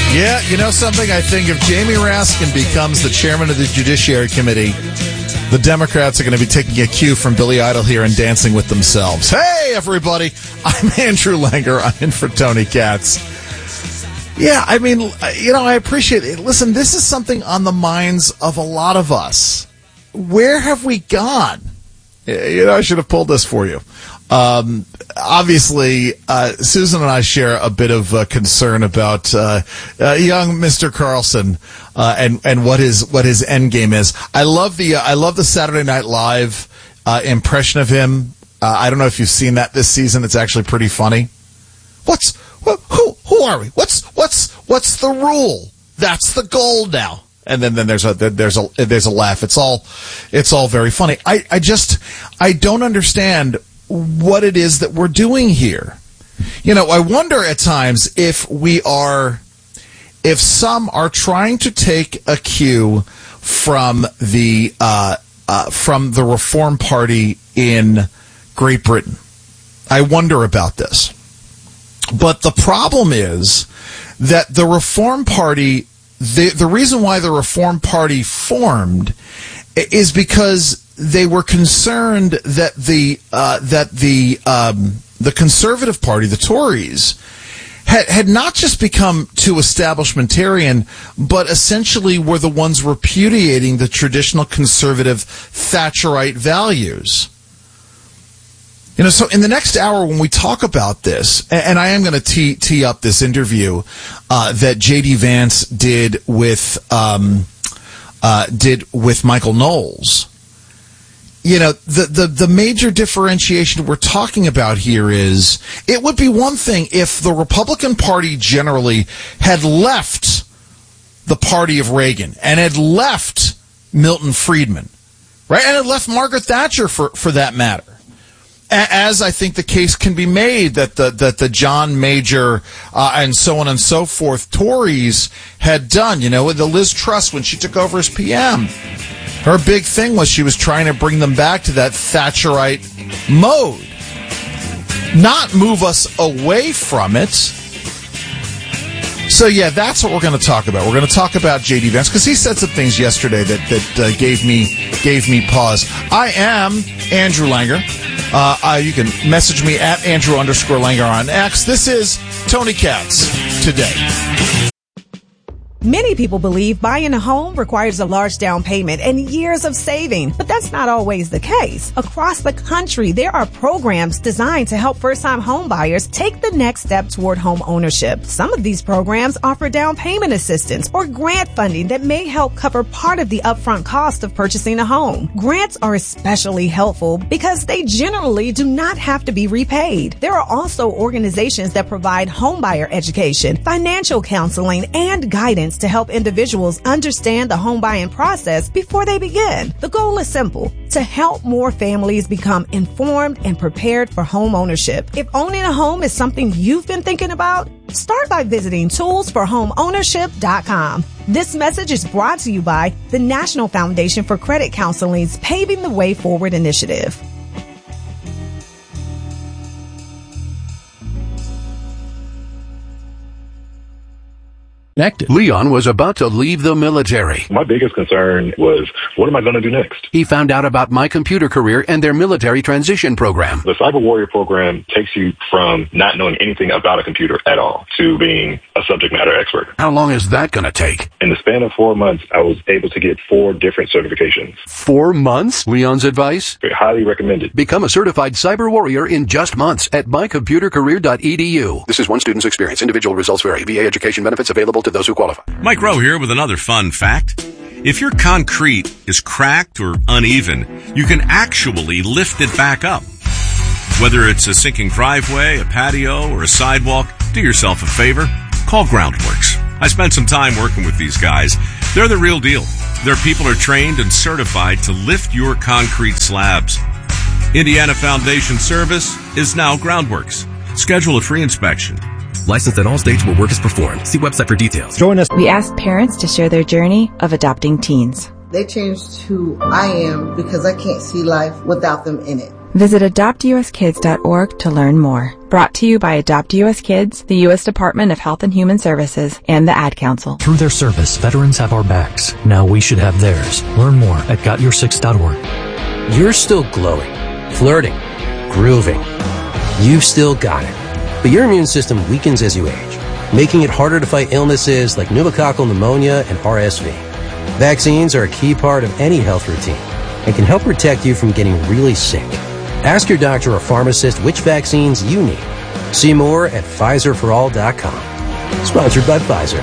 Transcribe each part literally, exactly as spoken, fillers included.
Yeah, you know something? I think if Jamie Raskin becomes the chairman of the Judiciary Committee, the Democrats are going to be taking a cue from Billy Idol here and dancing with themselves. Hey, everybody. I'm Andrew Langer. I'm in for Tony Katz. Yeah, I mean, you know, I appreciate it. Listen, this is something on the minds of a lot of us. Where have we gone? You know, I should have pulled this for you. Um, obviously, uh, Susan and I share a bit of uh, concern about uh, uh, young Mister Carlson uh, and and what his what his end game is. I love the uh, I love the Saturday Night Live uh, impression of him. Uh, I don't know if you've seen that this season. It's actually pretty funny. What's what, who who are we? What's what's what's the rule? That's the goal now. And then, then there's a there's a there's a laugh. It's all it's all very funny. I, I just I don't understand what it is that we're doing here. You know, I wonder at times if we are if some are trying to take a cue from the uh, uh, from the Reform Party in Great Britain. I wonder about this. But the problem is that the Reform Party, the the reason why the Reform Party formed is because they were concerned that the uh, that the um, the Conservative Party, the Tories, had had not just become too establishmentarian, but essentially were the ones repudiating the traditional conservative Thatcherite values. You know, so in the next hour when we talk about this, and I am going to tee, tee up this interview uh, that J D Vance did with um, uh, did with Michael Knowles. You know, the, the, the major differentiation we're talking about here is it would be one thing if the Republican Party generally had left the party of Reagan and had left Milton Friedman, right? And had left Margaret Thatcher for, for that matter. As I think the case can be made that the that the John Major uh, and so on and so forth Tories had done, you know, with the Liz Truss when she took over as P M. Her big thing was she was trying to bring them back to that Thatcherite mode, not move us away from it. So, yeah, that's what we're going to talk about. We're going to talk about J D Vance because he said some things yesterday that, that uh, gave me gave me pause. I am Andrew Langer. Uh, uh, you can message me at Andrew underscore Langer on X. This is Tony Katz Today. Many people believe buying a home requires a large down payment and years of saving, but that's not always the case. Across the country, there are programs designed to help first-time home buyers take the next step toward home ownership. Some of these programs offer down payment assistance or grant funding that may help cover part of the upfront cost of purchasing a home. Grants are especially helpful because they generally do not have to be repaid. There are also organizations that provide homebuyer education, financial counseling, and guidance to help individuals understand the home buying process before they begin. The goal is simple: to help more families become informed and prepared for home ownership. If owning a home is something you've been thinking about, start by visiting tools for home ownership dot com. This message is brought to you by the National Foundation for Credit Counseling's Paving the Way Forward initiative. Leon was about to leave the military. My biggest concern was, what am I going to do next? He found out about My Computer Career and their military transition program. The Cyber Warrior program takes you from not knowing anything about a computer at all to being a subject matter expert. How long is that going to take? In the span of four months, I was able to get four different certifications. Four months? Leon's advice? Highly recommended. Become a certified cyber warrior in just months at my computer career dot e d u. This is one student's experience. Individual results vary. V A education benefits available to those who qualify. Mike Rowe here with another fun fact. If your concrete is cracked or uneven, you can actually lift it back up. Whether it's a sinking driveway, a patio, or a sidewalk, do yourself a favor. Call Groundworks. I spent some time working with these guys. They're the real deal. Their people are trained and certified to lift your concrete slabs. Indiana Foundation Service is now Groundworks. Schedule a free inspection. Licensed in all states where work is performed. See website for details. Join us. We asked parents to share their journey of adopting teens. They changed who I am because I can't see life without them in it. Visit adopt u s kids dot org to learn more. Brought to you by Adopt U S Kids, the U S Department of Health and Human Services, and the Ad Council. Through their service, veterans have our backs. Now we should have theirs. Learn more at got your six dot org. You're still glowing, flirting, grooving. You've still got it. But your immune system weakens as you age, making it harder to fight illnesses like pneumococcal pneumonia and R S V. Vaccines are a key part of any health routine and can help protect you from getting really sick. Ask your doctor or pharmacist which vaccines you need. See more at Pfizer for all dot com. Sponsored by Pfizer.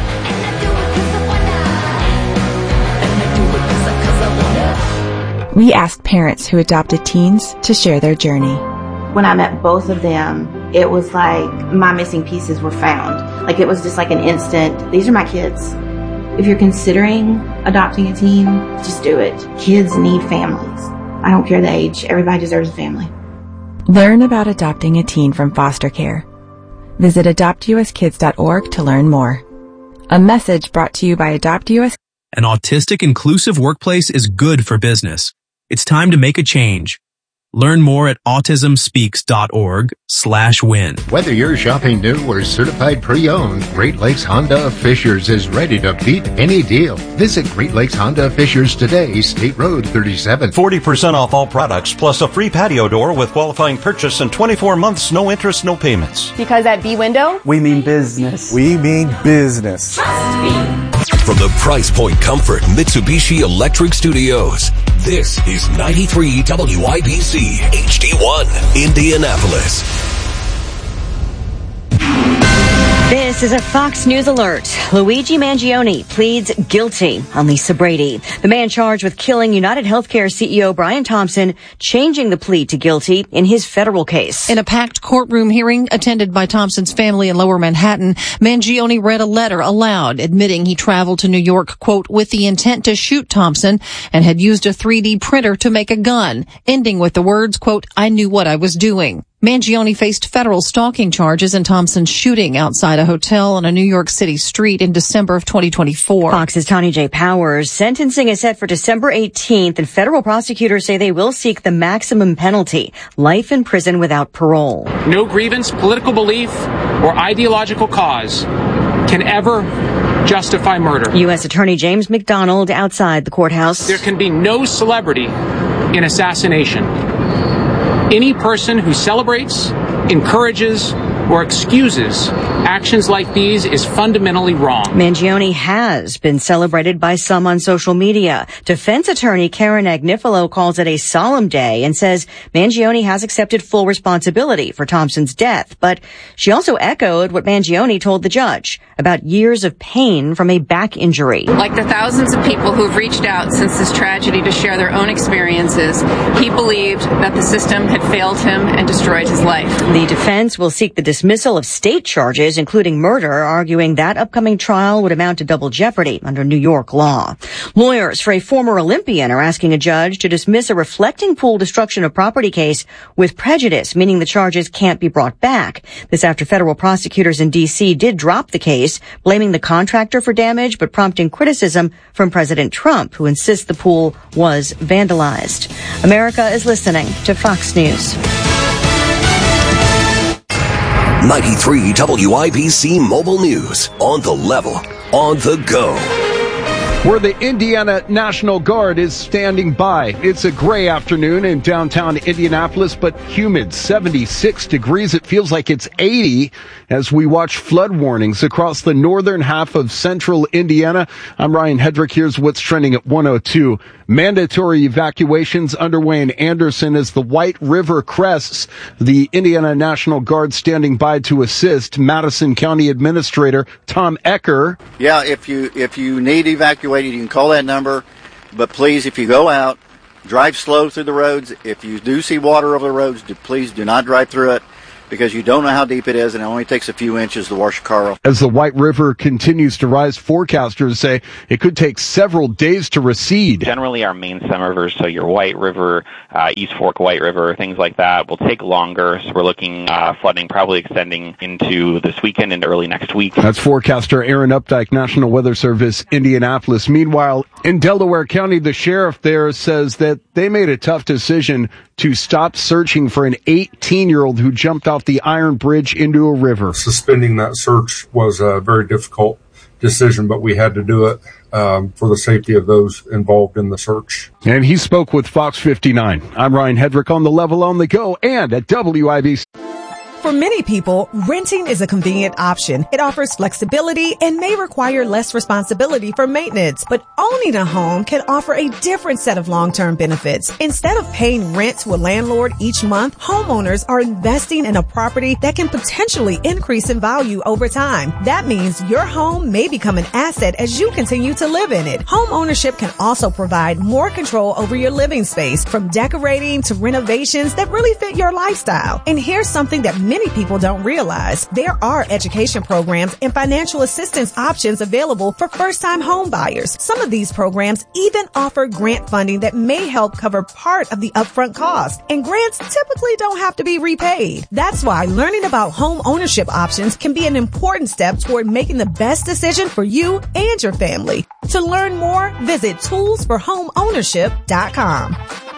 We asked parents who adopted teens to share their journey. When I met both of them, it was like my missing pieces were found. Like it was just like an instant, these are my kids. If you're considering adopting a teen, just do it. Kids need families. I don't care the age. Everybody deserves a family. Learn about adopting a teen from foster care. Visit adopt u s kids dot org to learn more. A message brought to you by Adopt U S. An autistic inclusive workplace is good for business. It's time to make a change. Learn more at autism speaks dot org slash win. Whether you're shopping new or certified pre-owned, Great Lakes Honda of Fishers is ready to beat any deal. Visit Great Lakes Honda of Fishers today, State Road thirty-seven. forty percent off all products, plus a free patio door with qualifying purchase and twenty-four months, no interest, no payments. Because at B-Window, we mean business. We mean business. Trust me. From the Price Point Comfort Mitsubishi Electric Studios, this is ninety-three W I B C H D one, Indianapolis. This is a Fox News alert. Luigi Mangione pleads guilty on Lisa Brady. The man charged with killing United Healthcare C E O Brian Thompson, changing the plea to guilty in his federal case. In a packed courtroom hearing attended by Thompson's family in Lower Manhattan, Mangione read a letter aloud admitting he traveled to New York, quote, with the intent to shoot Thompson and had used a three D printer to make a gun, ending with the words, quote, I knew what I was doing. Mangione faced federal stalking charges in Thompson's shooting outside a hotel on a New York City street in December of twenty twenty-four. Fox's Tanya J. Powers. Sentencing is set for December eighteenth, and federal prosecutors say they will seek the maximum penalty, life in prison without parole. No grievance, political belief, or ideological cause can ever justify murder. U S Attorney James McDonald outside the courthouse. There can be no celebrity in assassination. Any person who celebrates, encourages, or excuses actions like these is fundamentally wrong. Mangione has been celebrated by some on social media. Defense attorney Karen Agnifilo calls it a solemn day and says Mangione has accepted full responsibility for Thompson's death. But she also echoed what Mangione told the judge about years of pain from a back injury. Like the thousands of people who have reached out since this tragedy to share their own experiences, he believed that the system had failed him and destroyed his life. The defense will seek the dismissal of state charges, including murder, arguing that upcoming trial would amount to double jeopardy under New York law. Lawyers for a former Olympian are asking a judge to dismiss a reflecting pool destruction of property case with prejudice, meaning the charges can't be brought back. This after federal prosecutors in D C did drop the case, blaming the contractor for damage, but prompting criticism from President Trump, who insists the pool was vandalized. America is listening to Fox News. ninety-three W I B C Mobile News. On the level. On the go. Where the Indiana National Guard is standing by. It's a gray afternoon in downtown Indianapolis, but humid, seventy-six degrees. It feels like it's eighty as we watch flood warnings across the northern half of central Indiana. I'm Ryan Hedrick. Here's what's trending at one oh two. Mandatory evacuations underway in Anderson as the White River crests. The Indiana National Guard standing by to assist. Madison County Administrator Tom Ecker. Yeah, if you if you need evacuated, you can call that number. But please, if you go out, drive slow through the roads. If you do see water over the roads, do, please do not drive through it. because you don't know how deep it is, and it only takes a few inches to wash a car off. As the White River continues to rise, forecasters say it could take several days to recede. Generally, our main summer rivers, so your White River, uh, East Fork White River, things like that, will take longer. So we're looking uh, flooding probably extending into this weekend and early next week. That's forecaster Aaron Updike, National Weather Service, Indianapolis. Meanwhile, in Delaware County, the sheriff there says that they made a tough decision to stop searching for an eighteen-year-old who jumped off the Iron Bridge into a river. Suspending that search was a very difficult decision, but we had to do it um, for the safety of those involved in the search. And he spoke with Fox fifty-nine. I'm Ryan Hedrick on the Level on the Go and at W I B C. For many people, renting is a convenient option. It offers flexibility and may require less responsibility for maintenance. But owning a home can offer a different set of long-term benefits. Instead of paying rent to a landlord each month, homeowners are investing in a property that can potentially increase in value over time. That means your home may become an asset as you continue to live in it. Home ownership can also provide more control over your living space, from decorating to renovations that really fit your lifestyle. And here's something that many people don't realize. There are education programs and financial assistance options available for first-time home buyers. Some of these programs even offer grant funding that may help cover part of the upfront cost. And grants typically don't have to be repaid. That's why learning about home ownership options can be an important step toward making the best decision for you and your family. To learn more, visit tools for home ownership dot com.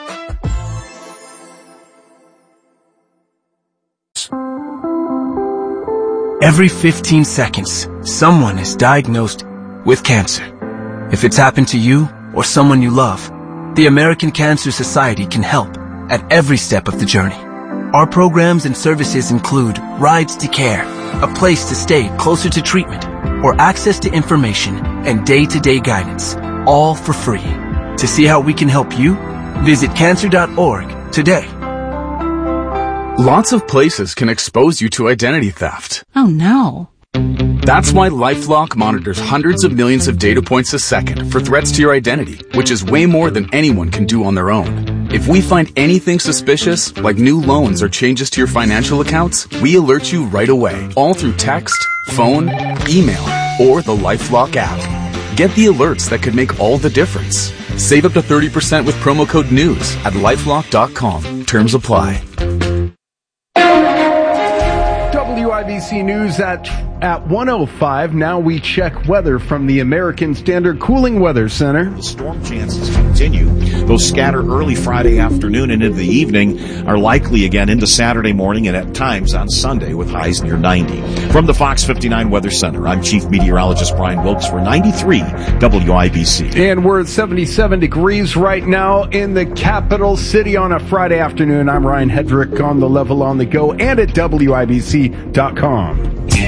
Every fifteen seconds, someone is diagnosed with cancer. If it's happened to you or someone you love, the American Cancer Society can help at every step of the journey. Our programs and services include rides to care, a place to stay closer to treatment, or access to information and day-to-day guidance, all for free. To see how we can help you, visit cancer dot org today. Lots of places can expose you to identity theft. Oh no. That's why LifeLock monitors hundreds of millions of data points a second for threats to your identity, which is way more than anyone can do on their own. If we find anything suspicious, like new loans or changes to your financial accounts, we alert you right away, all through text, phone, email, or the LifeLock app. Get the alerts that could make all the difference. Save up to thirty percent with promo code NEWS at lifelock dot com. Terms apply. W I B C News at at one oh five. Now we check weather from the American Standard Cooling Weather Center. The storm chances continue. Those scatter early Friday afternoon and into the evening are likely again into Saturday morning and at times on Sunday with highs near ninety. From the Fox fifty-nine Weather Center, I'm Chief Meteorologist Brian Wilkes for ninety-three W I B C. And we're at seventy-seven degrees right now in the capital city on a Friday afternoon. I'm Ryan Hedrick on the Level on the Go and at W I B C dot com.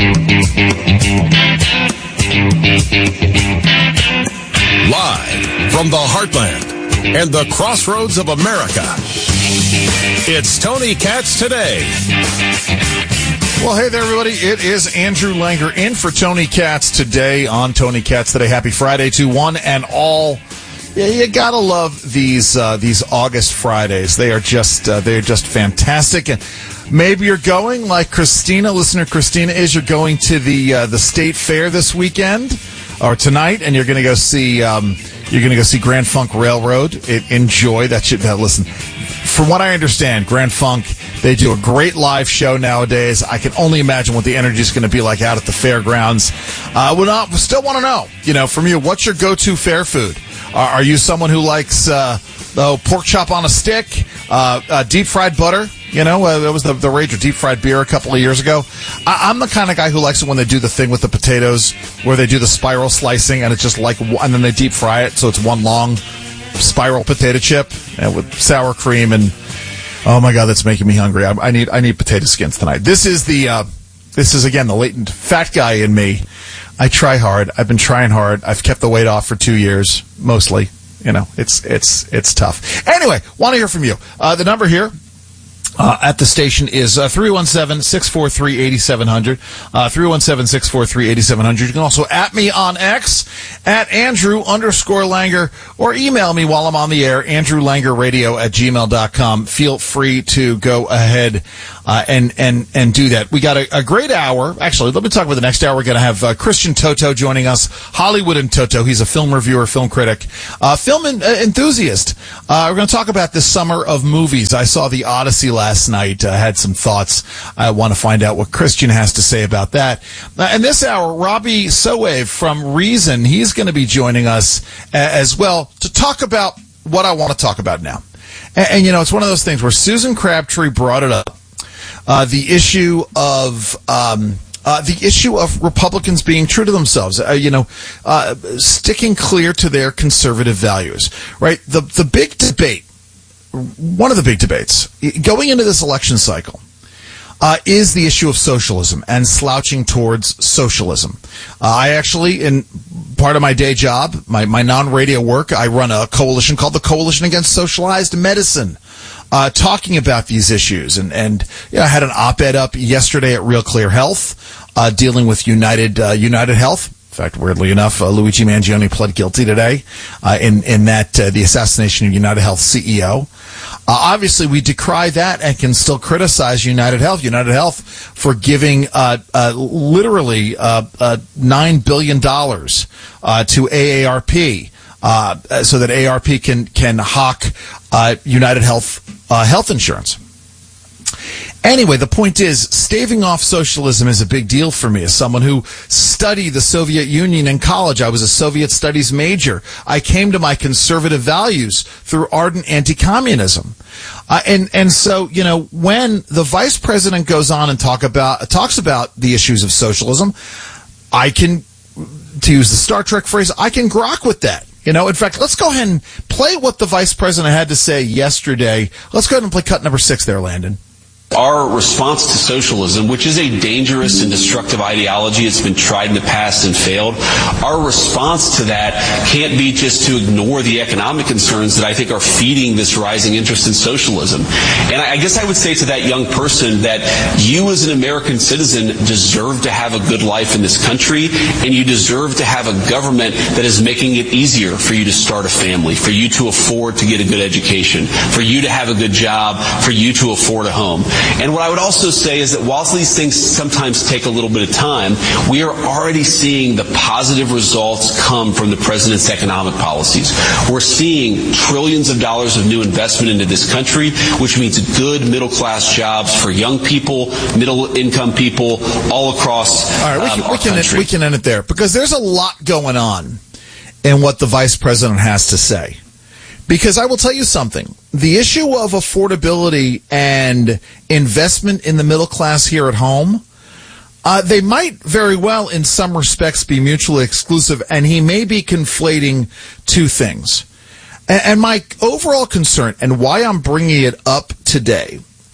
Live from the heartland and the crossroads of America, it's Tony Katz Today. Well, hey there, everybody. It is Andrew Langer in for Tony Katz Today on Tony Katz Today. Happy Friday to one and all. Yeah, you gotta love these uh, these August Fridays. They are just uh, they are just fantastic. And maybe you're going like Christina, listener Christina is. You're going to the uh, the state fair this weekend or tonight, and you're going to go see um, you're going to go see Grand Funk Railroad. It, enjoy that shit. That listen, from what I understand, Grand Funk, they do a great live show nowadays. I can only imagine what the energy is going to be like out at the fairgrounds. Uh, we not still want to know, you know, from you, what's your go-to fair food? Are, are you someone who likes uh, oh, pork chop on a stick, uh, uh, deep fried butter? You know, uh, that was the, the rage of deep fried beer a couple of years ago. I, I'm the kind of guy who likes it when they do the thing with the potatoes, where they do the spiral slicing, and it's just like, and then they deep fry it, so it's one long spiral potato chip and with sour cream. And oh my God, that's making me hungry. I, I need I need potato skins tonight. This is the uh, this is again the latent fat guy in me. I try hard. I've been trying hard. I've kept the weight off for two years, mostly. You know, it's it's it's tough. Anyway, want to hear from you. Uh, the number here Uh, at the station is uh, three one seven, six four three, eight seven zero zero, uh, three one seven, six four three, eight seven zero zero. You can also at me on X, at Andrew underscore Langer, or email me while I'm on the air, andrew langer radio at gmail dot com. Feel free to go ahead uh, and, and, and do that. We got a, a great hour. Actually, let me talk about the next hour. We're going to have uh, Christian Toto joining us, Hollywood and Toto. He's a film reviewer, film critic, uh, film en- uh, enthusiast. Uh, we're going to talk about this summer of movies. I saw The Odyssey last night. I uh, had some thoughts. I want to find out what Christian has to say about that. Uh, and this hour, Robbie Soave from Reason, he's going to be joining us uh, as well to talk about what I want to talk about now. And, and, you know, it's one of those things where Susan Crabtree brought it up, uh, the issue of... Um, Uh, the issue of Republicans being true to themselves, uh, you know, uh, sticking clear to their conservative values, right? The the big debate, one of the big debates going into this election cycle, uh, is the issue of socialism and slouching towards socialism. Uh, I actually, in part of my day job, my, my non-radio work, I run a coalition called the Coalition Against Socialized Medicine. Uh, talking about these issues. And, and you know, I had an op-ed up yesterday at Real Clear Health, uh, dealing with United, uh, United Health. In fact, weirdly enough, uh, Luigi Mangione pled guilty today, uh, in, in that, uh, the assassination of United Health C E O. Uh, obviously, we decry that and can still criticize United Health. United Health for giving, uh, uh, literally, uh, uh, nine billion dollars, uh, to A A R P. Uh, so that A A R P can, can hawk, uh, United Health, uh, health insurance. Anyway, the point is, staving off socialism is a big deal for me as someone who studied the Soviet Union in college. I was a Soviet studies major. I came to my conservative values through ardent anti-communism. Uh, and, and so, you know, when the vice president goes on and talk about, talks about the issues of socialism, I can, to use the Star Trek phrase, I can grok with that. You know, in fact, let's go ahead and play what the vice president had to say yesterday. Let's go ahead and play cut number six there, Landon. Our response to socialism, which is a dangerous and destructive ideology, it's been tried in the past and failed. Our response to that can't be just to ignore the economic concerns that I think are feeding this rising interest in socialism. And I guess I would say to that young person that you as an American citizen deserve to have a good life in this country, and you deserve to have a government that is making it easier for you to start a family, for you to afford to get a good education, for you to have a good job, for you to afford a home. And what I would also say is that whilst these things sometimes take a little bit of time, we are already seeing the positive results come from the president's economic policies. We're seeing trillions of dollars of new investment into this country, which means good middle-class jobs for young people, middle-income people, all across all right, we can, um, our we can country. We can end it there, because there's a lot going on in what the vice president has to say. Because I will tell you something, the issue of affordability and investment in the middle class here at home, uh, they might very well in some respects be mutually exclusive, and he may be conflating two things. And, and my overall concern, and why I'm bringing it up today,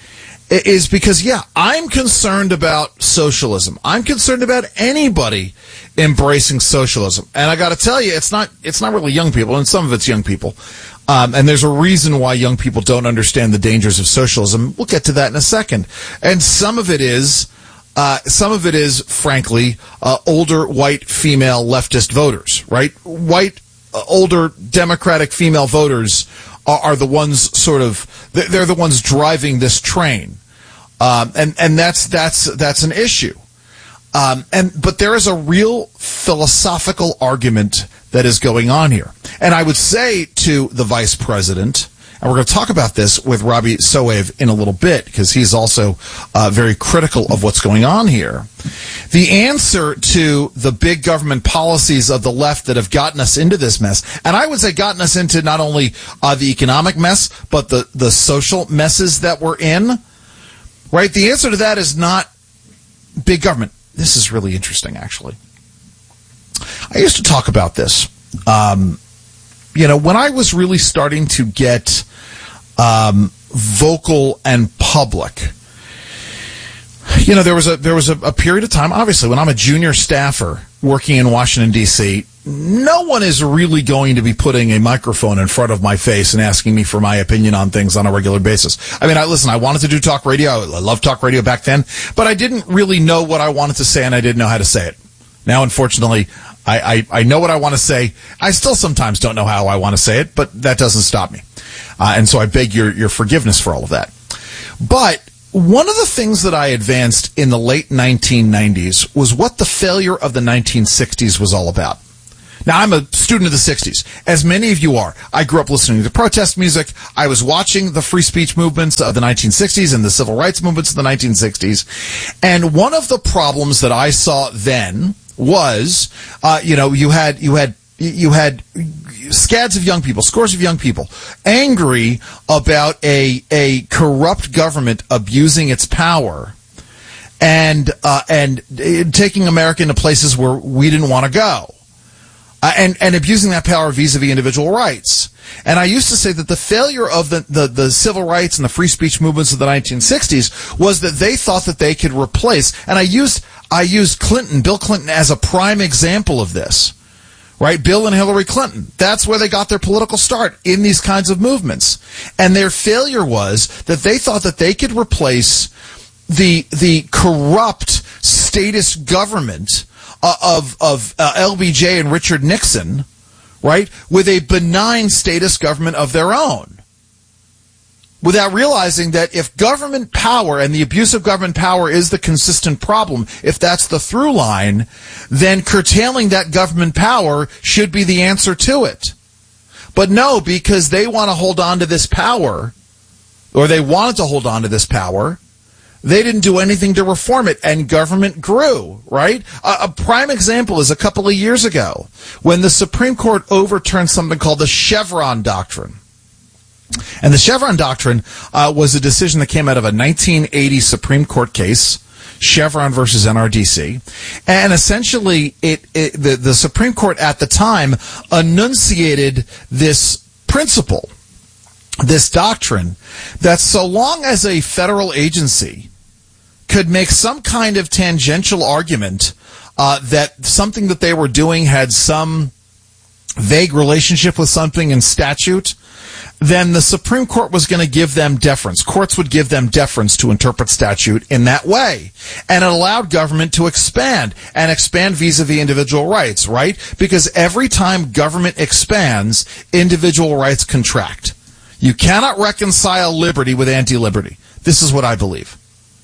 is because, yeah, I'm concerned about socialism. I'm concerned about anybody embracing socialism. And I got to tell you, it's not it's not really young people, and some of it's young people. Um, and there's a reason why young people don't understand the dangers of socialism. We'll get to that in a second. And some of it is, uh, some of it is, frankly, uh, older white female leftist voters, right? White, uh, older Democratic female voters are, are the ones sort of, they're, they're the ones driving this train. Um, and, and that's, that's, that's an issue. Um, and, but there is a real philosophical argument that is going on here. And I would say to the vice president, and we're going to talk about this with Robbie Soave in a little bit, because he's also uh, very critical of what's going on here. The answer to the big government policies of the left that have gotten us into this mess, and I would say gotten us into not only uh, the economic mess, but the, the social messes that we're in, right? The answer to that is not big government. This is really interesting, actually. I used to talk about this. Um, you know, when I was really starting to get um, vocal and public, you know, there was a there was a, a period of time, obviously, when I'm a junior staffer working in Washington, D C, no one is really going to be putting a microphone in front of my face and asking me for my opinion on things on a regular basis. I mean, I listen, I wanted to do talk radio. I loved talk radio back then, but I didn't really know what I wanted to say, and I didn't know how to say it. Now, unfortunately, I, I, I know what I want to say. I still sometimes don't know how I want to say it, but that doesn't stop me. Uh, and so I beg your, your forgiveness for all of that. But one of the things that I advanced in the late nineteen nineties was what the failure of the nineteen sixties was all about. Now, I'm a student of the sixties, as many of you are. I grew up listening to protest music. I was watching the free speech movements of the nineteen sixties and the civil rights movements of the nineteen sixties. And one of the problems that I saw then was, uh, you know, you had, you had, you had scads of young people, scores of young people, angry about a, a corrupt government abusing its power and, uh, and taking America into places where we didn't want to go. Uh, and, and abusing that power vis-a-vis individual rights. And I used to say that the failure of the, the, the civil rights and the free speech movements of the nineteen sixties was that they thought that they could replace, and I used, I used Clinton, Bill Clinton, as a prime example of this. Right? Bill and Hillary Clinton. That's where they got their political start, in these kinds of movements. And their failure was that they thought that they could replace the, the corrupt statist government Uh, of of uh, L B J and Richard Nixon, right, with a benign statist government of their own, without realizing that if government power and the abuse of government power is the consistent problem, if that's the through line, then curtailing that government power should be the answer to it. But no, because they want to hold on to this power, or they wanted to hold on to this power, they didn't do anything to reform it, and government grew, right? A, a prime example is a couple of years ago when the Supreme Court overturned something called the Chevron Doctrine. And the Chevron Doctrine uh, was a decision that came out of a nineteen eighty Supreme Court case, Chevron versus N R D C. And essentially, it, it the, the Supreme Court at the time enunciated this principle, this doctrine, that so long as a federal agency could make some kind of tangential argument uh, that something that they were doing had some vague relationship with something in statute, then the Supreme Court was going to give them deference. Courts would give them deference to interpret statute in that way. And it allowed government to expand, and expand vis-a-vis individual rights, right? Because every time government expands, individual rights contract. You cannot reconcile liberty with anti-liberty. This is what I believe.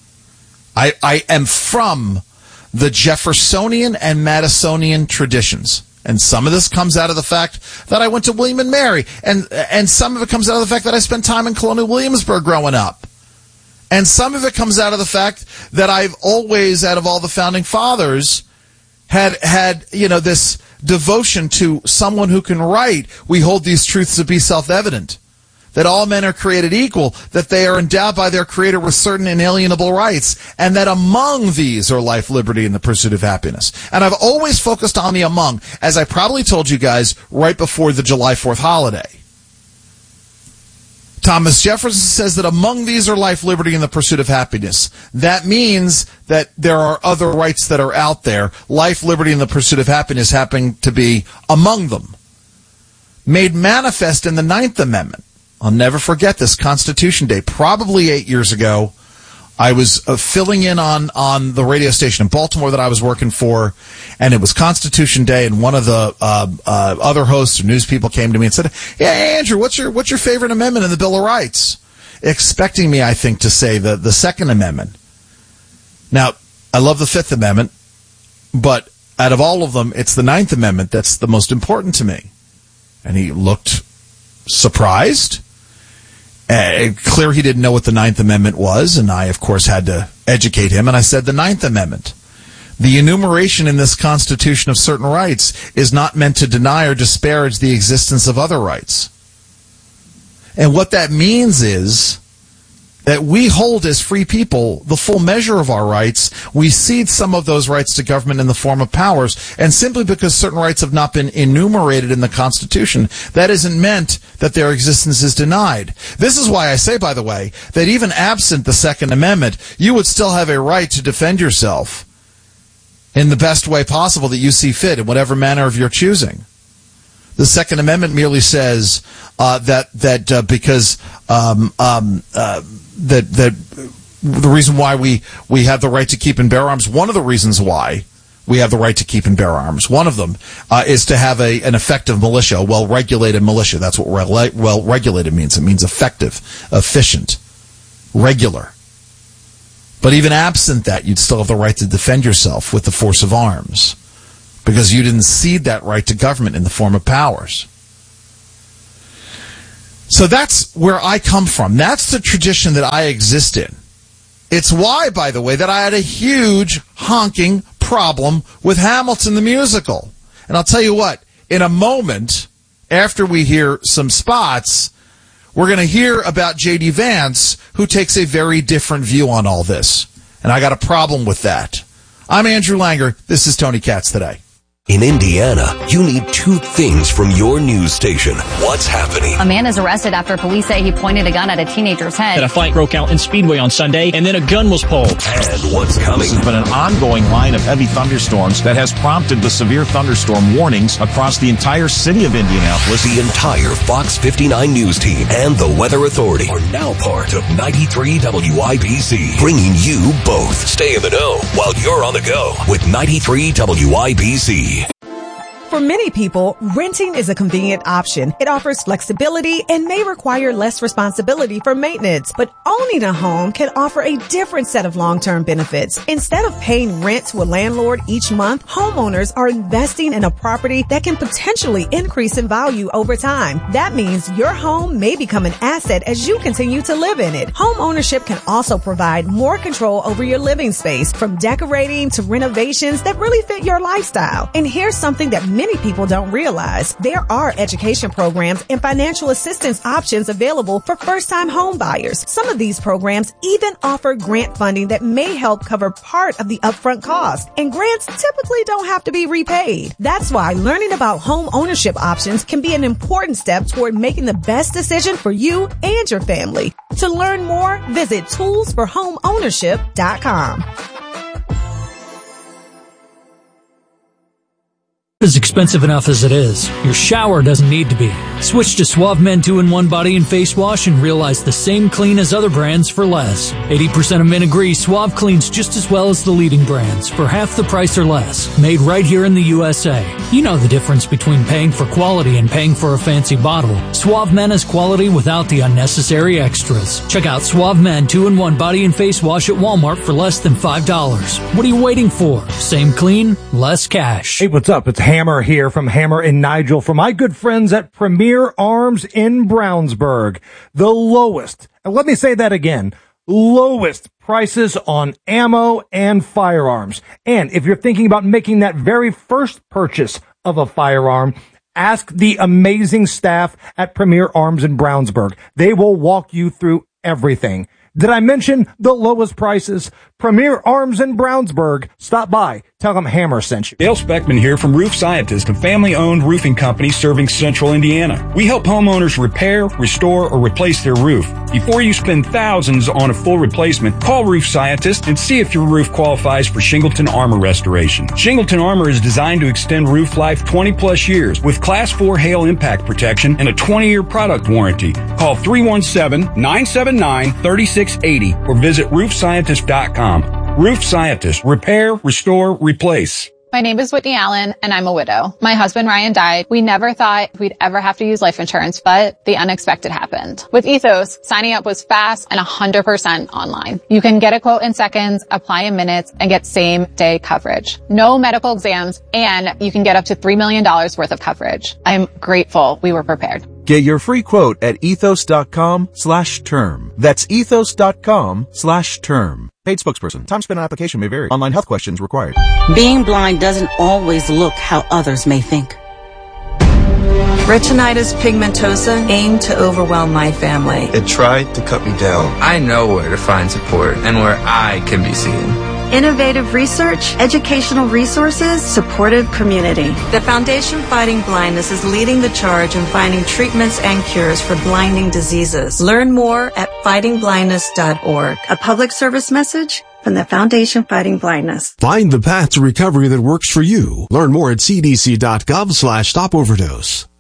I, I am from the Jeffersonian and Madisonian traditions. And some of this comes out of the fact that I went to William and Mary. And, and some of it comes out of the fact that I spent time in Colonial Williamsburg growing up. And some of it comes out of the fact that I've always, out of all the founding fathers, had, had, you know, this devotion to someone who can write. We hold these truths to be self-evident. That all men are created equal, that they are endowed by their Creator with certain inalienable rights, and that among these are life, liberty, and the pursuit of happiness. And I've always focused on the among, as I probably told you guys right before the July fourth holiday. Thomas Jefferson says that among these are life, liberty, and the pursuit of happiness. That means that there are other rights that are out there. Life, liberty, and the pursuit of happiness happen to be among them. Made manifest in the Ninth Amendment. I'll never forget this, Constitution Day, probably eight years ago. I was uh, filling in on, on the radio station in Baltimore that I was working for, and it was Constitution Day, and one of the uh, uh, other hosts or news people came to me and said, "Hey, Andrew, what's your what's your favorite amendment in the Bill of Rights?" Expecting me, I think, to say the, the Second Amendment. Now, I love the Fifth Amendment, but out of all of them, it's the Ninth Amendment that's the most important to me. And he looked surprised. Uh, clear he didn't know what the Ninth Amendment was, and I, of course, had to educate him, and I said the Ninth Amendment. The enumeration in this Constitution of certain rights is not meant to deny or disparage the existence of other rights. And what that means is that we hold as free people the full measure of our rights. We cede some of those rights to government in the form of powers. And simply because certain rights have not been enumerated in the Constitution, that isn't meant that their existence is denied. This is why I say, by the way, that even absent the Second Amendment, you would still have a right to defend yourself in the best way possible that you see fit, in whatever manner of your choosing. The Second Amendment merely says uh, that that uh, because um, um, uh, that that the reason why we we have the right to keep and bear arms, one of the reasons why we have the right to keep and bear arms, one of them uh, is to have a an effective militia, a well-regulated militia. That's what re- well-regulated means. It means effective, efficient, regular. But even absent that, you'd still have the right to defend yourself with the force of arms, because you didn't cede that right to government in the form of powers. So that's where I come from. That's the tradition that I exist in. It's why, by the way, that I had a huge honking problem with Hamilton the musical. And I'll tell you what, in a moment, after we hear some spots, we're going to hear about J D. Vance, who takes a very different view on all this. And I got a problem with that. I'm Andrew Langer. This is Tony Katz Today. In Indiana, you need two things from your news station. What's happening? A man is arrested after police say he pointed a gun at a teenager's head. And a fight broke out in Speedway on Sunday, and then a gun was pulled. And what's coming? This has been an ongoing line of heavy thunderstorms that has prompted the severe thunderstorm warnings across the entire city of Indianapolis. The entire Fox fifty-nine News team and the Weather Authority are now part of ninety-three W I B C, bringing you both. Stay in the know while you're on the go with ninety-three W I B C. For many people, renting is a convenient option. It offers flexibility and may require less responsibility for maintenance. But owning a home can offer a different set of long-term benefits. Instead of paying rent to a landlord each month, homeowners are investing in a property that can potentially increase in value over time. That means your home may become an asset as you continue to live in it. Home ownership can also provide more control over your living space, from decorating to renovations that really fit your lifestyle. And here's something that many Many people don't realize. There are education programs and financial assistance options available for first-time home buyers. Some of these programs even offer grant funding that may help cover part of the upfront cost. And grants typically don't have to be repaid. That's why learning about home ownership options can be an important step toward making the best decision for you and your family. To learn more, visit tools for home ownership dot com. Is expensive enough as it is. Your shower doesn't need to be. Switch to Suave Men two in one Body and Face Wash and realize the same clean as other brands for less. eighty percent of men agree Suave cleans just as well as the leading brands for half the price or less. Made right here in the U S A. You know the difference between paying for quality and paying for a fancy bottle. Suave Men is quality without the unnecessary extras. Check out Suave Men two in one Body and Face Wash at Walmart for less than five dollars. What are you waiting for? Same clean, less cash. Hey, what's up? It's Hammer here from Hammer and Nigel from my good friends at Premier Arms in Brownsburg. The lowest, and let me say that again, lowest prices on ammo and firearms. And if you're thinking about making that very first purchase of a firearm, ask the amazing staff at Premier Arms in Brownsburg. They will walk you through everything. Did I mention the lowest prices? Premier Arms in Brownsburg. Stop by. Tell them Hammer sent you. Dale Speckman here from Roof Scientist, a family-owned roofing company serving central Indiana. We help homeowners repair, restore, or replace their roof. Before you spend thousands on a full replacement, call Roof Scientist and see if your roof qualifies for Shingleton Armor restoration. Shingleton Armor is designed to extend roof life twenty plus years with Class four hail impact protection and a twenty-year product warranty. Call three one seven, nine seven nine, three six eight zero or visit roof scientist dot com. Roof Scientist. Repair, restore, replace. My name is Whitney Allen, and I'm a widow. My husband, Ryan, died. We never thought we'd ever have to use life insurance, but the unexpected happened. With Ethos, signing up was fast and one hundred percent online. You can get a quote in seconds, apply in minutes, and get same-day coverage. No medical exams, and you can get up to three million dollars worth of coverage. I'm grateful we were prepared. Get your free quote at ethos.com slash term. That's ethos.com slash term. Paid spokesperson. Time spent on application may vary. Online health questions required. Being blind doesn't always look how others may think. Retinitis pigmentosa aimed to overwhelm my family. It tried to cut me down. I know where to find support and where I can be seen. Innovative research, educational resources, supportive community. The Foundation Fighting Blindness is leading the charge in finding treatments and cures for blinding diseases. Learn more at fighting blindness dot org. A public service message from the Foundation Fighting Blindness. Find the path to recovery that works for you. Learn more at c d c dot gov slash stop overdose.